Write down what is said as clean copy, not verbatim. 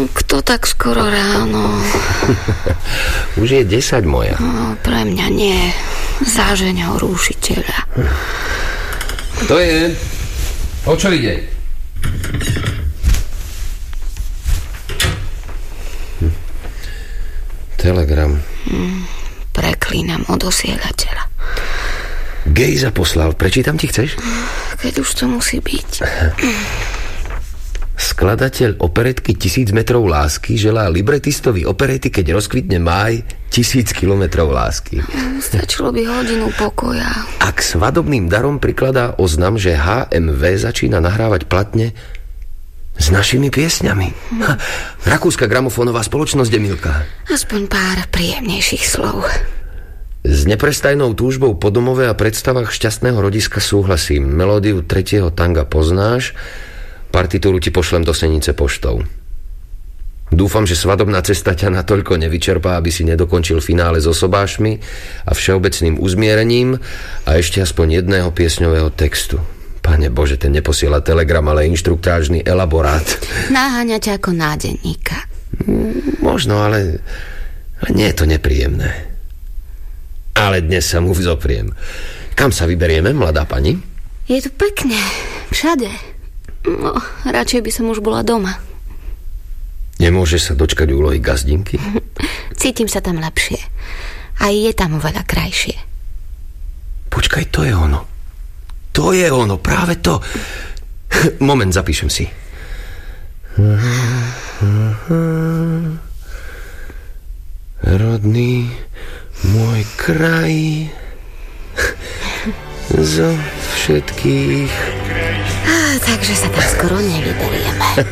Kto tak skoro ráno? Už je 10 moja. No, pre mňa nie. Zážeň ho rúšiteľa. Kto je? O čo ide? Telegram. Preklínam od osielateľa. Gejza poslal. Prečítam ti, chceš? Keď už to musí byť. Skladateľ operetky 1000 metrov lásky želá libretistovi operety, keď rozkvitne máj, 1000 kilometrov lásky. Stačilo by hodinu pokoja. A k svadobným darom prikladá oznam, že HMV začína nahrávať platne s našimi piesňami. Rakúska gramofónová spoločnosť, Emilka. Aspoň pár príjemnejších slov. S neprestajnou túžbou po domove a predstavách šťastného rodiska súhlasím. Melódiu 3. tanga poznáš. Partitúru ti pošlem do Senice poštou. Dúfam, že svadobná cesta ťa natoľko nevyčerpá, aby si nedokončil finále so sobášmi a všeobecným uzmierením a ešte aspoň jedného piesňového textu. Pane Bože, ten neposiela telegram, ale inštruktážny elaborát. Naháňa ťa ako nádenníka. Možno, ale nie je to nepríjemné. Ale dnes sa mu vzopriem. Kam sa vyberieme, mladá pani? Je tu pekne. Všade. No, radšej by som už bola doma. Nemôžeš sa dočkať úlohy gazdinky? Cítim sa tam lepšie. A je tam veľa krajšie. Počkaj, to je ono. To je ono, práve to. Moment, zapíšem si. Rodný môj kraj zo všetkých. Takže sa tam skoro nevyberieme.